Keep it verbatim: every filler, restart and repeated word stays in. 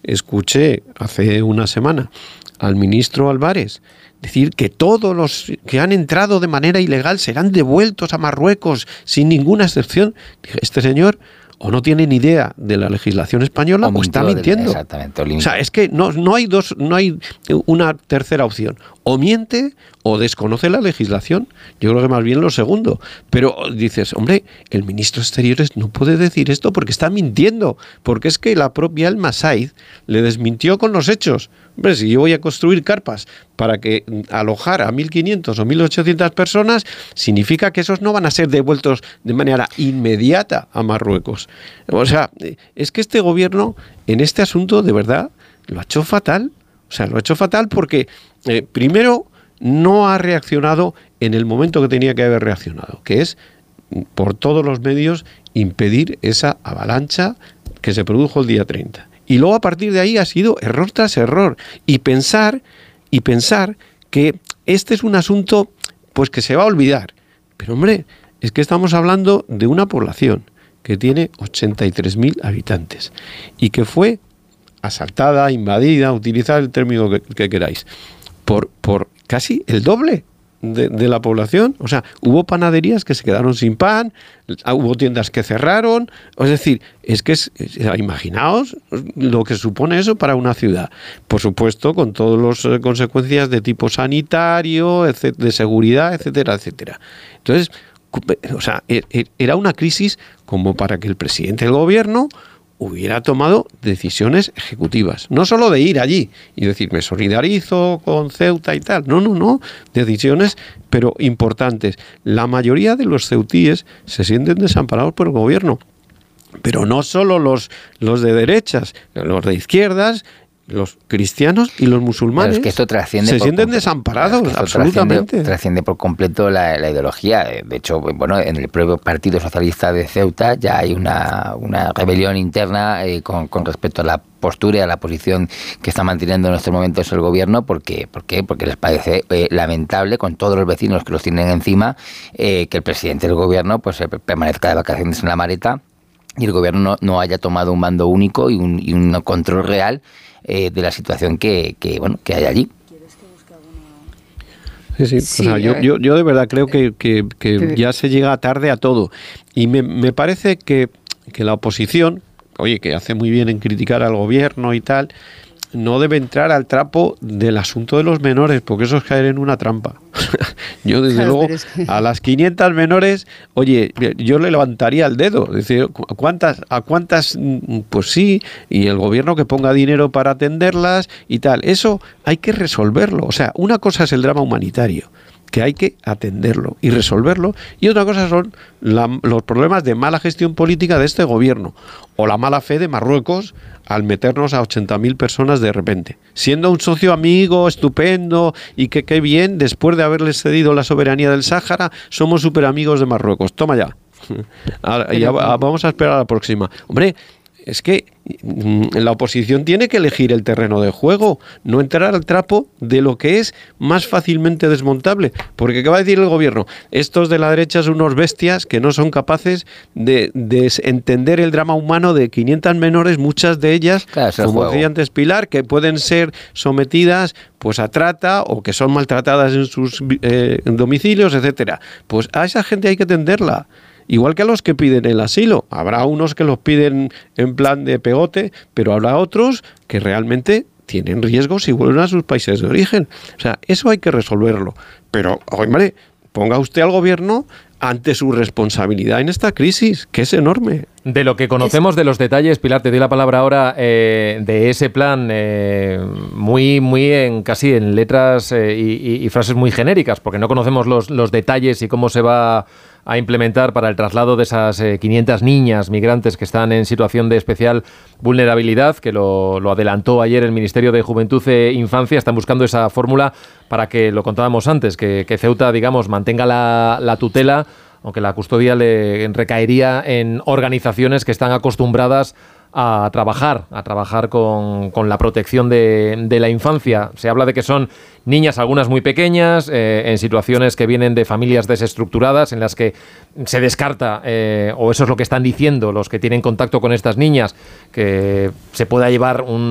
escuché hace una semana al ministro Álvarez decir que todos los que han entrado de manera ilegal serán devueltos a Marruecos sin ninguna excepción. Dije, este señor o no tiene ni idea de la legislación española o, o está mintiendo. Exactamente. O, o sea, es que no, no hay dos, no hay una tercera opción. O miente o desconoce la legislación. Yo creo que más bien lo segundo. Pero dices, hombre, el ministro de Exteriores no puede decir esto porque está mintiendo. Porque es que la propia Alma Said le desmintió con los hechos. Hombre, si yo voy a construir carpas para que alojar a mil quinientas o mil ochocientas personas, significa que esos no van a ser devueltos de manera inmediata a Marruecos. O sea, es que este gobierno en este asunto de verdad lo ha hecho fatal. O sea, lo ha hecho fatal porque eh, primero no ha reaccionado en el momento que tenía que haber reaccionado, que es por todos los medios impedir esa avalancha que se produjo el día treinta. Y luego a partir de ahí ha sido error tras error. Y pensar, y pensar que este es un asunto pues que se va a olvidar. Pero hombre, es que estamos hablando de una población que tiene ochenta y tres mil habitantes y que fue asaltada, invadida, utilizad el término que, que queráis, por, por casi el doble de, de la población. O sea, hubo panaderías que se quedaron sin pan, hubo tiendas que cerraron. Es decir, es que es, es, imaginaos lo que supone eso para una ciudad. Por supuesto, con todas las eh, consecuencias de tipo sanitario, de seguridad, etcétera, etcétera. Entonces, o sea, era una crisis como para que el presidente del gobierno hubiera tomado decisiones ejecutivas, no solo de ir allí y decir me solidarizo con Ceuta y tal, no, no, no, decisiones pero importantes. La mayoría de los ceutíes se sienten desamparados por el gobierno, pero no solo los, los de derechas, los de izquierdas, los cristianos y los musulmanes. Es que esto trasciende se por sienten completo. desamparados, es que absolutamente. Trasciende, trasciende por completo la, la ideología. De hecho, bueno, en el propio Partido Socialista de Ceuta ya hay una, una rebelión interna eh, con, con respecto a la postura y a la posición que está manteniendo en estos momentos el gobierno. ¿Por qué? ¿Por qué? Porque les parece eh, lamentable, con todos los vecinos que los tienen encima, eh, que el presidente del gobierno pues eh, permanezca de vacaciones en la maleta y el gobierno no, no haya tomado un mando único y un, y un control real Eh, de la situación que, que bueno que hay allí. Sí, sí. Sí, o sea, yo, yo, yo de verdad creo que, que, que ya se llega tarde a todo. Y me, me parece que, que la oposición, oye, que hace muy bien en criticar al gobierno y tal, no debe entrar al trapo del asunto de los menores, porque eso es caer en una trampa. Yo, desde claro, luego, es que... a las quinientas menores, oye, yo le levantaría el dedo. Es decir, ¿cuántas, ¿a cuántas? Pues sí, y el gobierno que ponga dinero para atenderlas y tal. Eso hay que resolverlo. O sea, una cosa es el drama humanitario, que hay que atenderlo y resolverlo, y otra cosa son la, los problemas de mala gestión política de este gobierno, o la mala fe de Marruecos al meternos a ochenta mil personas de repente, siendo un socio amigo estupendo y que qué bien, después de haberles cedido la soberanía del Sáhara, somos súper amigos de Marruecos. Toma ya. Ahora, ya vamos a esperar a la próxima. Hombre, es que la oposición tiene que elegir el terreno de juego, no entrar al trapo de lo que es más fácilmente desmontable. Porque ¿qué va a decir el gobierno? Estos de la derecha son unos bestias que no son capaces de, de entender el drama humano de quinientas menores, muchas de ellas, claro, como decía antes Pilar, que pueden ser sometidas pues a trata o que son maltratadas en sus eh, domicilios, etcétera. Pues a esa gente hay que atenderla. Igual que a los que piden el asilo. Habrá unos que los piden en plan de pegote, pero habrá otros que realmente tienen riesgos y vuelven a sus países de origen. O sea, eso hay que resolverlo. Pero, hombre, ponga usted al gobierno ante su responsabilidad en esta crisis, que es enorme. De lo que conocemos de los detalles, Pilar, te doy la palabra ahora, eh, de ese plan eh, muy, muy en casi en letras eh, y, y frases muy genéricas, porque no conocemos los, los detalles y cómo se va a implementar para el traslado de esas eh, quinientas niñas migrantes que están en situación de especial vulnerabilidad, que lo, lo adelantó ayer el Ministerio de Juventud e Infancia. Están buscando esa fórmula para que, lo contábamos antes, que, que Ceuta, digamos, mantenga la, la tutela, aunque la custodia le recaería en organizaciones que están acostumbradas a trabajar, a trabajar con, con la protección de, de la infancia. Se habla de que son niñas, algunas muy pequeñas, eh, en situaciones que vienen de familias desestructuradas, en las que se descarta, eh, o eso es lo que están diciendo los que tienen contacto con estas niñas, que se pueda llevar un